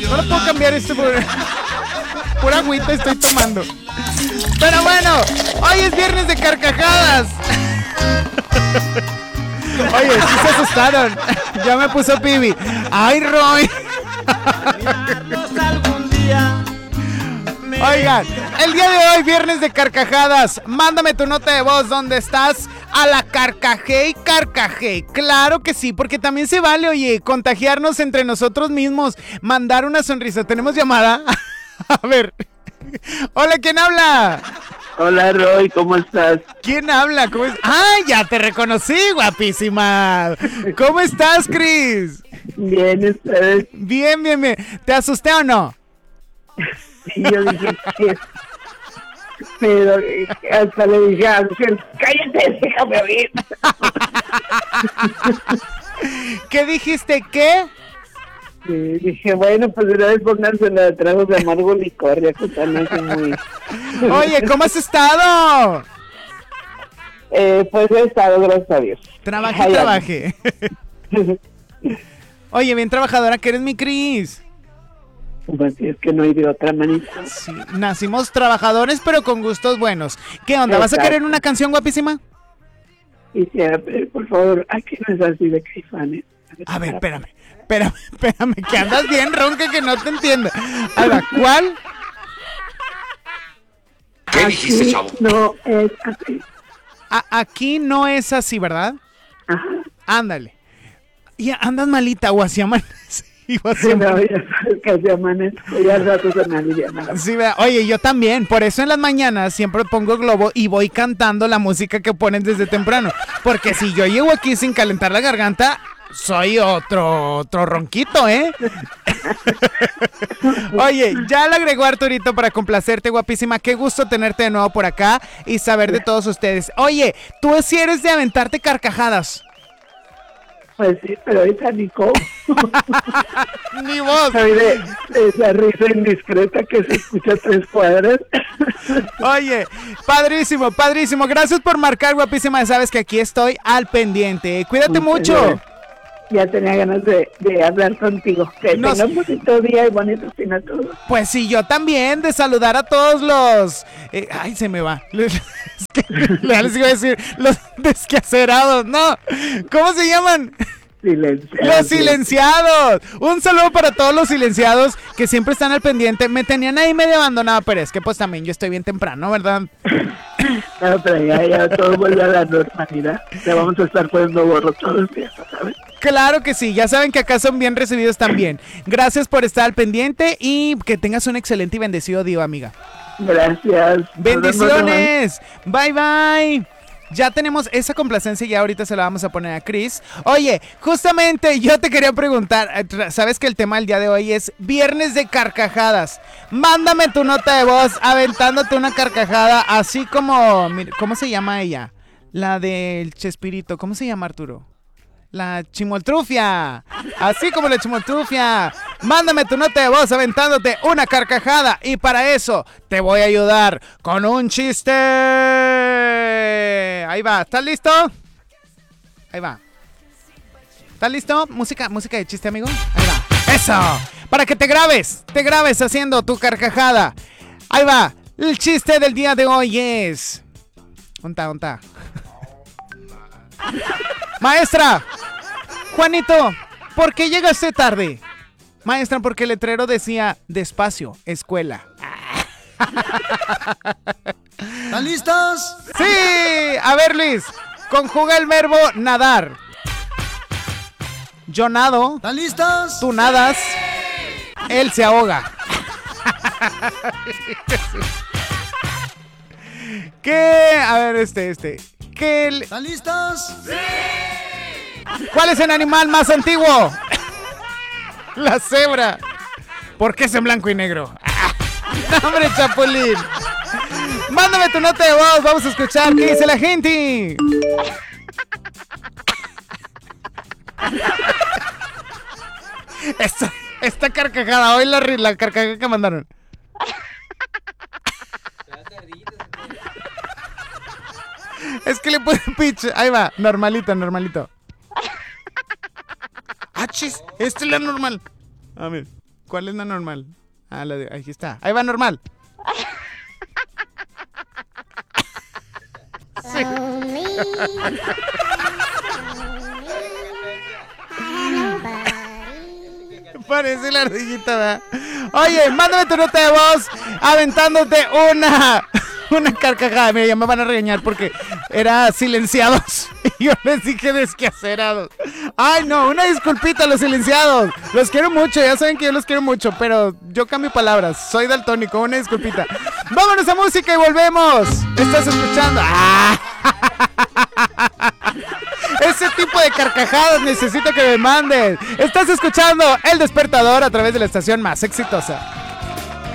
No lo puedo cambiar por pura agüita estoy tomando. Pero bueno, hoy es viernes de carcajadas. Oye, sí se asustaron. Ya me puso Pibi. Ay, Roy. Oigan, el día de hoy, viernes de carcajadas. Mándame tu nota de voz, ¿dónde estás? A la carcajé y carcajé. Claro que sí, porque también se vale, oye, contagiarnos entre nosotros mismos. Mandar una sonrisa. ¿Tenemos llamada? A ver. Hola, ¿quién habla? Hola, Roy, ¿cómo estás? ¿Quién habla? ¿Cómo es? ¡Ay, ya te reconocí, guapísima! ¿Cómo estás, Cris? Bien, ¿ustedes? Bien, bien, bien. ¿Te asusté o no? Sí, yo dije que... Pero hasta le dije a Ángel, cállate, déjame oír. ¿Qué dijiste? ¿Qué? Dije, bueno, pues una vez pónganse de tragos de amargo licor, ya que están así muy... Oye, ¿cómo has estado? Pues he estado, gracias a Dios. Trabaje. Oye, bien trabajadora que eres, mi Cris. Pues es que no hay de otra manita. Sí, nacimos trabajadores, pero con gustos buenos. ¿Qué onda? ¿Vas a querer una canción, guapísima? Quisiera, por favor, aquí no es así de Caifanes. A ver, espérame, que andas bien ronca que no te entiendo. A ver, ¿cuál? ¿Qué dijiste, chavo? No es así. Aquí no es así, ¿verdad? Ajá. Ándale. Y andas malita o así amanece. No, ya sabes que así amanezco, ya al rato se me alivian. Sí, oye, yo también, por eso en las mañanas siempre pongo globo y voy cantando la música que ponen desde temprano, porque si yo llego aquí sin calentar la garganta, soy otro ronquito, ¿eh? Oye, ya le agregó Arturito para complacerte, guapísima, qué gusto tenerte de nuevo por acá y saber de todos ustedes. Oye, tú sí eres de aventarte carcajadas. Pues sí, pero ahorita ni cómo. Ni vos. Soy de esa risa indiscreta que se escucha a 3 cuadras. Oye, padrísimo, padrísimo. Gracias por marcar, guapísima. Sabes que aquí estoy al pendiente. Cuídate mucho. Ya tenía ganas de hablar contigo. Que tenga un bonito día y bonito fin a todos. Pues sí, yo también, de saludar a todos los... ay, se me va. Les iba a decir, los desquacerados, ¿no? ¿Cómo se llaman? Silenciados. Los silenciados. Un saludo para todos los silenciados que siempre están al pendiente. Me tenían ahí medio abandonado, pero es que pues también yo estoy bien temprano, ¿verdad? No, pero ya todo vuelve a la normalidad. Le vamos a estar poniendo gorro todos los días, ¿sabes? Claro que sí, ya saben que acá son bien recibidos también. Gracias por estar al pendiente y que tengas un excelente y bendecido día, amiga. Gracias. Bendiciones. Bye, bye. Ya tenemos esa complacencia y ya ahorita se la vamos a poner a Cris. Oye, justamente yo te quería preguntar, sabes que el tema del día de hoy es viernes de carcajadas. Mándame tu nota de voz aventándote una carcajada, así como, ¿cómo se llama ella? La del Chespirito, ¿cómo se llama, Arturo? La chimoltrufia, así como la chimoltrufia. Mándame tu nota de voz aventándote una carcajada y para eso te voy a ayudar con un chiste. Ahí va, ¿estás listo? Ahí va. ¿Estás listo? Música de chiste, amigo. Ahí va. Eso. Para que te grabes haciendo tu carcajada. Ahí va. El chiste del día de hoy es... ¿Onta? Maestra, Juanito, ¿por qué llegaste tarde? Maestra, porque el letrero decía despacio, escuela. ¿Están listos? Sí, a ver, Luis, conjuga el verbo nadar. Yo nado. ¿Están listos? Tú nadas. Él se ahoga. ¿Qué? A ver, ¿qué? ¿Están listos? ¡Sí! ¿Cuál es el animal más antiguo? La cebra. ¿Por qué es en blanco y negro? ¡No, hombre, chapulín! Mándame tu nota de voz, vamos a escuchar qué dice la gente. Esta carcajada, hoy la carcajada que mandaron. Es que le puse pitch. Ahí va, normalito. Ah, chis, esta es la normal. A ver. ¿Cuál es la normal? Ah, ahí está. Ahí va normal. Sí. Parece la ardillita, ¿verdad? Oye, mándame tu nota de voz aventándote una carcajada. Mira, ya me van a regañar porque era silenciados. Y yo les dije desquacerados. Ay, no, una disculpita a los silenciados. Los quiero mucho, ya saben que yo los quiero mucho, pero yo cambio palabras. Soy daltónico, una disculpita. Vámonos a música y volvemos. ¿Estás escuchando? ¡Ah! Ese tipo de carcajadas necesito que me mandes. Estás escuchando El Despertador a través de la estación más exitosa.